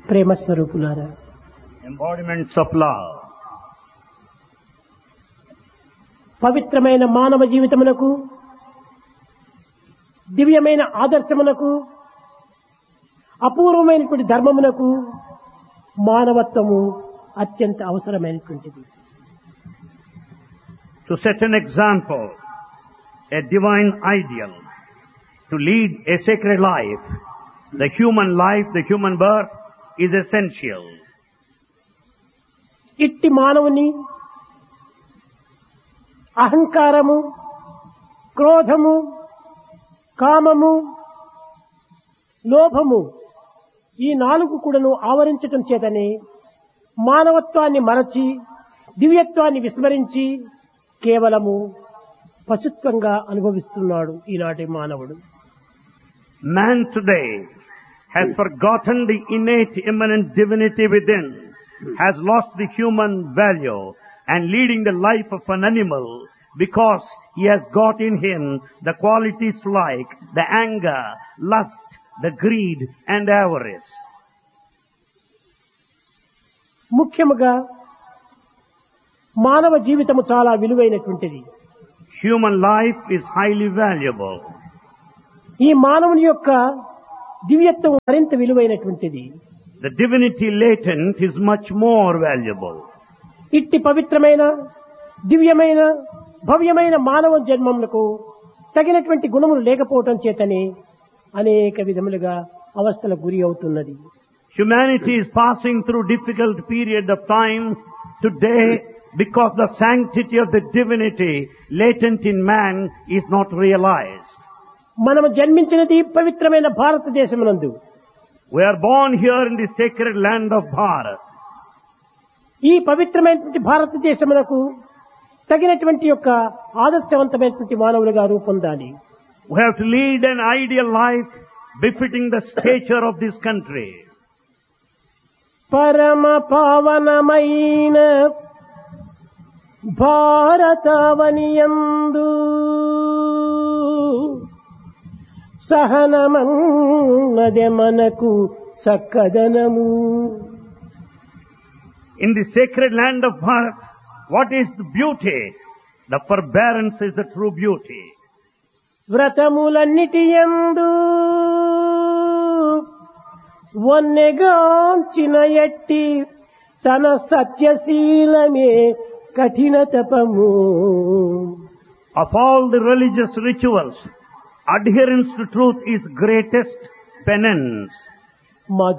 ప్రేమ స్వరూపులారా, embodiments of love. పవిత్రమైన మానవ జీవితమునకు, దివ్యమైన ఆదర్శమునకు, అపూర్వమైనటువంటి ధర్మమునకు మానవత్వము అత్యంత అవసరమైనటువంటిది. To set an example, a divine ideal, to lead a sacred life, the human birth is essential. ఇట్టి మానవుని అహంకారము, క్రోధము, కామము, లోభము ఈ నాలుగు కూడాను ఆవరించటం చేతనే మానవత్వాన్ని మరచి, దివ్యత్వాన్ని విస్మరించి కేవలము పశుత్వంగా అనుభవిస్తున్నాడు ఈనాటి మానవుడు. Man today has forgotten the innate immanent divinity within, has lost the human value and leading the life of an animal because he has got in him the qualities like the anger, lust, the greed and avarice. ముఖ్యముగా మానవ జీవితము చాలా విలువైనటువంటిది. Human life is highly valuable. ఈ మానవుని యొక్క దివ్యత్వం మరింత విలువైనటువంటిది. The divinity latent is much more valuable. ఇట్టి పవిత్రమైన, దివ్యమైన, భవ్యమైన మానవ జన్మములకు తగినటువంటి గుణములు లేకపోవటం చేతనే అనేక విధములుగా అవస్థలకు గురి అవుతున్నది. Humanity is passing through difficult period of time today because the sanctity of the divinity latent in man is not realized. మనము జన్మించినది పవిత్రమైన భారతదేశమునందు. We are born here in the sacred land of Bharat. ఈ పవిత్రమైనటువంటి భారతదేశమునకు తగినటువంటి యొక్క ఆదర్శవంతమైనటువంటి మానవులుగా రూపొందాలి. We have to lead an ideal life befitting the stature of this country. పరమ పావనమైన భారతావనియందు సహనమన్నదే మనకు చక్కదనము. In the sacred land of Bharat, what is the beauty? The forbearance is the true beauty. వ్రతములన్నిటి యందు వన్నెగాంచిన ఎట్టి తన సత్యశీలమే కఠిన తపము. Of all the religious rituals, adherence to truth is greatest penance.